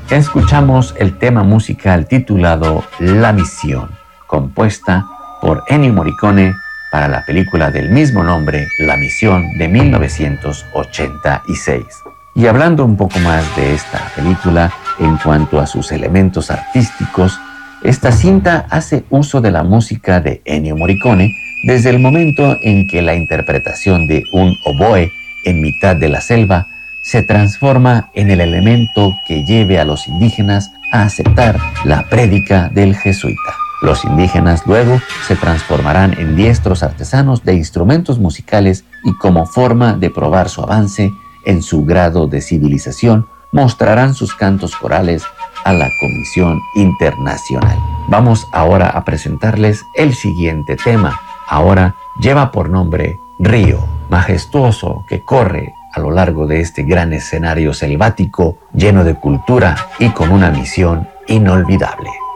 escuchamos el tema musical titulado La Misión, compuesta por Ennio Morricone para la película del mismo nombre, La Misión, de 1986. Y hablando un poco más de esta película, en cuanto a sus elementos artísticos, esta cinta hace uso de la música de Ennio Morricone desde el momento en que la interpretación de un oboe en mitad de la selva se transforma en el elemento que lleve a los indígenas a aceptar la prédica del jesuita. Los indígenas luego se transformarán en diestros artesanos de instrumentos musicales y, como forma de probar su avance en su grado de civilización, mostrarán sus cantos corales a la Comisión Internacional. Vamos ahora a presentarles el siguiente tema. Ahora lleva por nombre Río, majestuoso que corre a lo largo de este gran escenario selvático lleno de cultura y con una misión inolvidable.